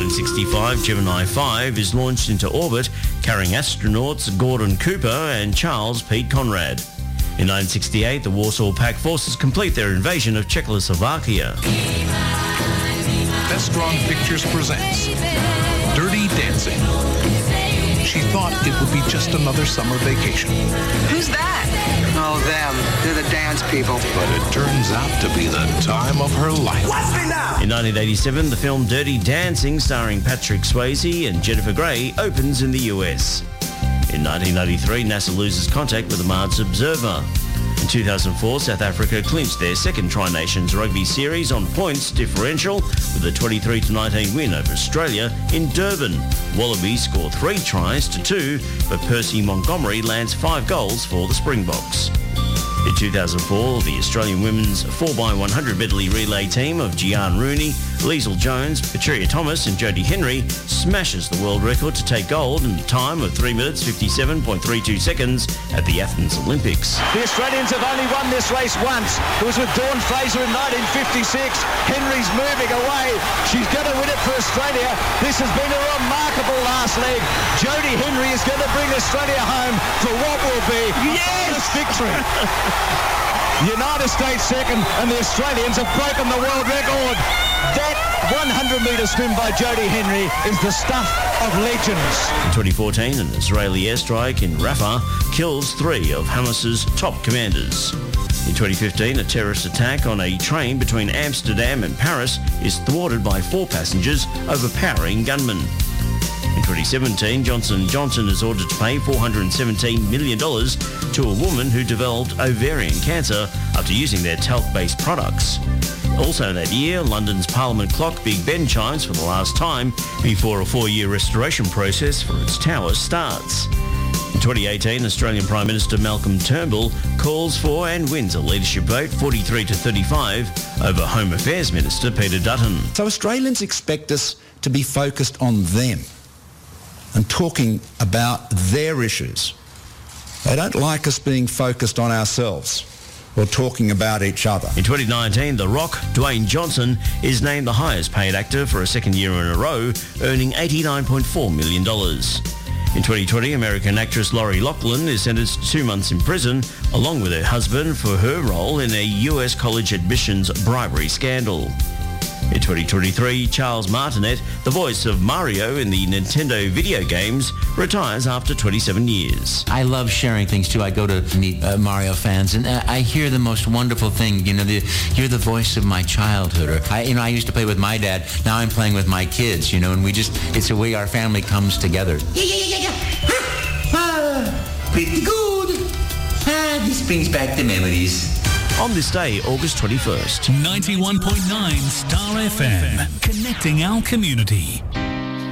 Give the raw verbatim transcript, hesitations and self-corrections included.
nineteen sixty-five, Gemini five is launched into orbit, carrying astronauts Gordon Cooper and Charles Pete Conrad. In nineteen sixty-eight, the Warsaw Pact forces complete their invasion of Czechoslovakia. Vestron Pictures presents Dirty Dancing. She thought it would be just another summer vacation. Who's that? Oh, them. They're the dance people. But it turns out to be the time of her life. Watch me now! In nineteen eighty-seven, the film Dirty Dancing, starring Patrick Swayze and Jennifer Grey, opens in the U S. In nineteen ninety-three, NASA loses contact with the Mars Observer. In two thousand four, South Africa clinched their second Tri-Nations Rugby Series on points differential with a twenty-three to nineteen win over Australia in Durban. Wallabies score three tries to two, but Percy Montgomery lands five goals for the Springboks. In two thousand four, the Australian women's four by one hundred medley relay team of Gian Rooney, Liesl Jones, Petria Thomas and Jodie Henry smashes the world record to take gold in a time of three minutes fifty-seven point three two seconds at the Athens Olympics. The Australians have only won this race once. It was with Dawn Fraser in nineteen fifty-six. Henry's moving away. She's going to win it for Australia. This has been a remarkable last leg. Jodie Henry is going to bring Australia home for what will be yes! a victory. United States second, and the Australians have broken the world record. That one hundred metre swim by Jodie Henry is the stuff of legends. In twenty fourteen, an Israeli airstrike in Rafah kills three of Hamas's top commanders. In twenty fifteen, a terrorist attack on a train between Amsterdam and Paris is thwarted by four passengers overpowering gunmen. In twenty seventeen, Johnson and Johnson is ordered to pay four hundred seventeen million dollars to a woman who developed ovarian cancer after using their talc-based products. Also that year, London's Parliament clock Big Ben chimes for the last time before a four-year restoration process for its tower starts. In twenty eighteen, Australian Prime Minister Malcolm Turnbull calls for and wins a leadership vote forty-three to thirty-five over Home Affairs Minister Peter Dutton. So Australians expect us to be focused on them and talking about their issues. They don't like us being focused on ourselves or talking about each other. In twenty nineteen, The Rock, Dwayne Johnson, is named the highest paid actor for a second year in a row, earning eighty-nine point four million dollars. In twenty twenty, American actress Lori Loughlin is sentenced to two months in prison, along with her husband, for her role in a U S college admissions bribery scandal. In twenty twenty-three, Charles Martinet, the voice of Mario in the Nintendo video games, retires after twenty-seven years. I love sharing things too. I go to meet uh, Mario fans, and uh, I hear the most wonderful thing. You know, the, you're the voice of my childhood. Or I, you know, I used to play with my dad. Now I'm playing with my kids. You know, and we just—it's the way our family comes together. Yeah, yeah, yeah, yeah. Ah, ah, pretty good. Ah, this brings back the memories. On this day, August twenty-first. ninety-one point nine Star F M, connecting our community.